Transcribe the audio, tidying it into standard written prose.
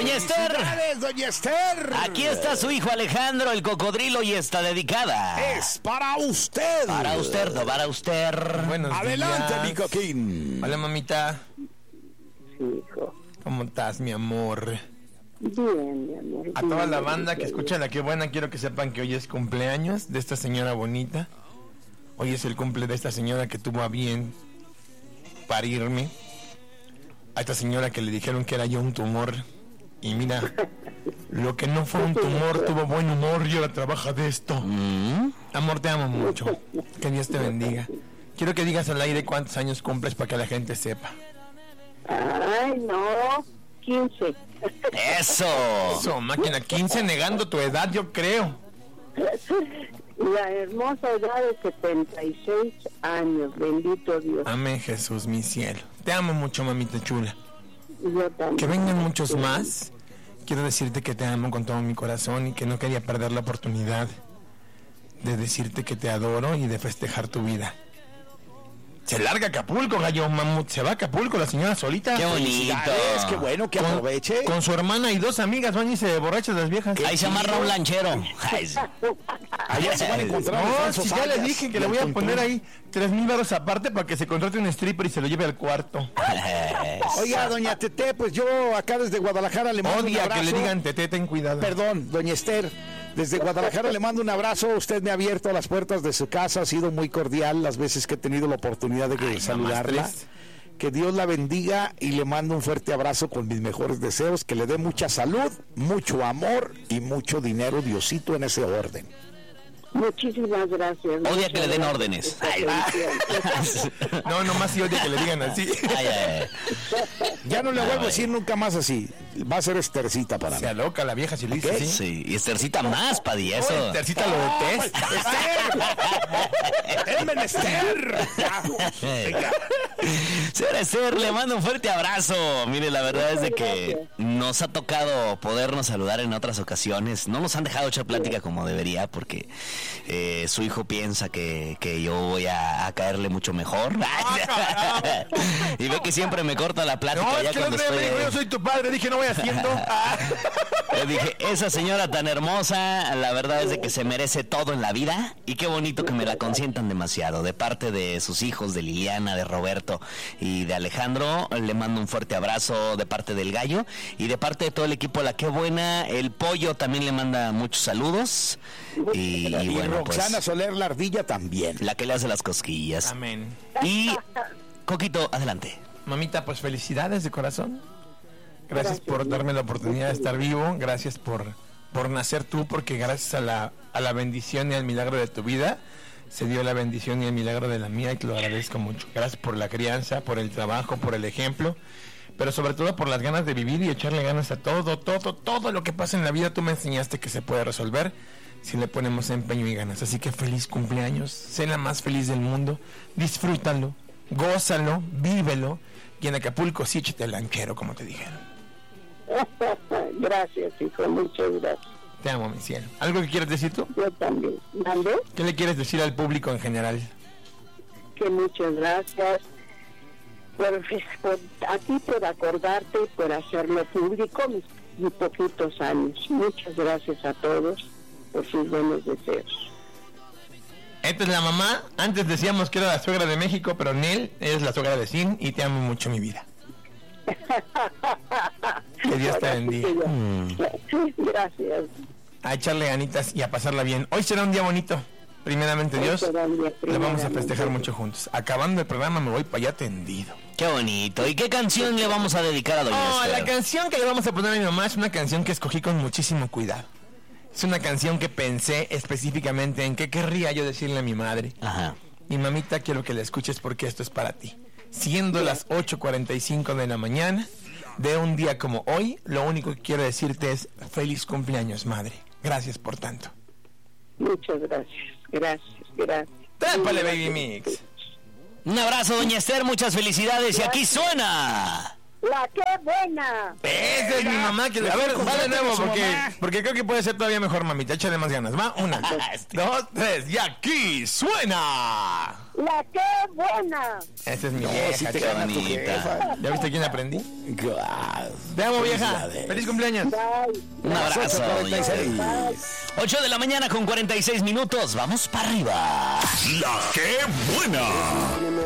Doña Esther. Doña Esther. Aquí está su hijo Alejandro, el cocodrilo, y está dedicada. Es para usted. Para usted, no para usted. Buenos Adelante, días. mi coquín. Hola, mamita. Sí, hijo. ¿Cómo estás, mi amor? Bien, mi amor. A toda la banda que escucha La Qué Buena, quiero que sepan que hoy es cumpleaños de esta señora bonita. Hoy es el cumple de esta señora que tuvo a bien parirme. A esta señora que le dijeron que era yo un tumor. Y mira, lo que no fue un tumor tuvo buen humor y ahora trabaja de esto. Amor, te amo mucho. Que Dios te bendiga. Quiero que digas al aire cuántos años cumples para que la gente sepa. Ay, no, 15. Eso. Eso, máquina, 15 negando tu edad, yo creo. La hermosa edad de 76 años, bendito Dios. Amén, Jesús, mi cielo. Te amo mucho, mamita chula. Yo también. Que vengan muchos más. Quiero decirte que te amo con todo mi corazón y que no quería perder la oportunidad de decirte que te adoro y de festejar tu vida. Se larga a Acapulco, gallo mamut. Se va a Acapulco la señora solita. Qué bonito. Qué bueno que aproveche. Con su hermana y dos amigas van y se borrachas las viejas. Ahí se amarra un lanchero. Ay, sí. Allá se van a encontrar. No, Alfonso si ya le Sayas dije que y le el voy a Tuntún. poner ahí 3,000 varos aparte para que se contrate un stripper y se lo lleve al cuarto. Oiga, doña Tete, pues yo acá desde Guadalajara le mando un Odia abrazo. que le digan Tete, ten cuidado. Perdón, doña Esther, desde Guadalajara le mando un abrazo. Usted me ha abierto las puertas de su casa, ha sido muy cordial las veces que he tenido la oportunidad de saludarla. tres. Que Dios la bendiga y le mando un fuerte abrazo con mis mejores deseos, que le dé mucha salud, mucho amor y mucho dinero, Diosito, en ese orden. Muchísimas gracias. Odia que le den Muchas órdenes. gracias. No, nomás si odia que le digan así. Ay, ay. Ya no le vuelvo a decir nunca más así. Va a ser Estercita para mí. Sea loca la vieja si le dice ¿Qué? así. Sí, y Estercita más, Padilla, eso. Oh, Estercita lo detesta. ¡Esther! ¡El menester! Señora Esther, le mando un fuerte abrazo. Mire, la verdad es de que nos ha tocado podernos saludar en otras ocasiones. No nos han dejado echar plática como debería porque su hijo piensa que yo voy a caerle mucho mejor. Y ve que siempre me corta la plática. No, ya es que el cuando otro día me estoy dijo, yo soy tu padre, dije, no voy haciendo. Le dije, esa señora tan hermosa, la verdad es de que se merece todo en la vida. Y qué bonito que me la consientan demasiado. De parte de sus hijos, de Liliana, de Roberto y de Alejandro, le mando un fuerte abrazo de parte del gallo. Y de parte de todo el equipo, la Qué Buena, el pollo también le manda muchos saludos. Y Y bueno, Roxana pues, Soler la ardilla también. la que le hace las cosquillas. Amén. Y, Coquito, adelante. Mamita, pues felicidades de corazón. Gracias por darme la oportunidad de estar vivo. Gracias por nacer tú, porque gracias a la bendición y al milagro de tu vida se dio la bendición y el milagro de la mía, y te lo agradezco mucho. Gracias por la crianza, por el trabajo, por el ejemplo, pero sobre todo por las ganas de vivir y echarle ganas a todo lo que pasa en la vida. Tú me enseñaste que se puede resolver si le ponemos empeño y ganas. Así que feliz cumpleaños, sé la más feliz del mundo, disfrútalo, gózalo, vívelo, y en Acapulco sí échate el lanchero, como te dijeron. Gracias, hijo, muchas gracias. Te amo, mi cielo. ¿Algo que quieres decir tú? Yo también. ¿Mandé? ¿Qué le quieres decir al público en general? Que muchas gracias a ti por acordarte y por hacerlo público mis poquitos años. Muchas gracias a todos por sus buenos deseos. Esta es la mamá. Antes decíamos que era la suegra de México, pero Nel es la suegra de Sin, y te amo mucho, mi vida. Que Dios te bendiga. Gracias. A echarle ganitas y a pasarla bien. Hoy será un día bonito. Primeramente Hoy Dios, será un día lo vamos a primeramente. festejar mucho juntos. Acabando el programa me voy para allá tendido. Qué bonito. ¿Y qué canción le vamos a dedicar a Doña Oh, la Esther? canción que le vamos a poner a mi mamá es una canción que escogí con muchísimo cuidado. Es una canción que pensé específicamente en qué querría yo decirle a mi madre. Ajá. Mi mamita, quiero que la escuches porque esto es para ti. Siendo las 8:45 de la mañana de un día como hoy, lo único que quiero decirte es feliz cumpleaños, madre. Gracias por tanto. Muchas gracias. Gracias. Trápale, Baby Mix. Un abrazo, Doña Esther, muchas felicidades. Y aquí suena La que buena. Esa es mi mamá. Que... A ver, va de nuevo, porque creo que puede ser todavía mejor, mamita. Échale más ganas. Va, 1, 2, 3. Y aquí suena. La que buena. Esa es mi No, vieja, si te qué gana tu bonita. jefa. ¿Ya viste quién aprendí? Ah, Te amo, vieja. felicidades. Feliz cumpleaños. Bye. Un abrazo. 8:46. 8 de la mañana con 46 minutos. Vamos para arriba. La que buena.